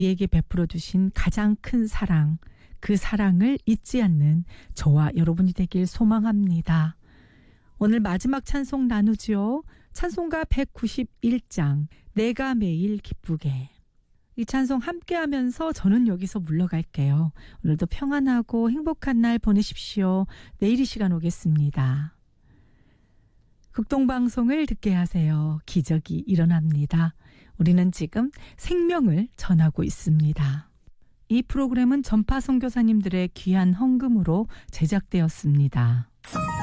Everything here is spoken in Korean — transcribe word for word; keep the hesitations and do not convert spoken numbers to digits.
우리에게 베풀어 주신 가장 큰 사랑, 그 사랑을 잊지 않는 저와 여러분이 되길 소망합니다. 오늘 마지막 찬송 나누지요. 찬송가 백구십일 장 내가 매일 기쁘게. 이 찬송 함께 하면서 저는 여기서 물러갈게요. 오늘도 평안하고 행복한 날 보내십시오. 내일 이 시간 오겠습니다. 극동방송을 듣게 하세요. 기적이 일어납니다. 우리는 지금 생명을 전하고 있습니다. 이 프로그램은 전파 선교사님들의 귀한 헌금으로 제작되었습니다.